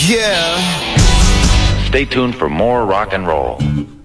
Yeah. Stay tuned for more rock and roll.